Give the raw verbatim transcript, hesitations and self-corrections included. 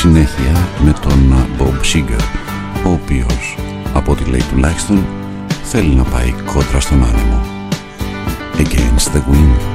συνέχεια με τον Bob Seger, ο οποίος, από ό,τι λέει τουλάχιστον, θέλει να πάει κόντρα στον άνεμο. Against the Wind.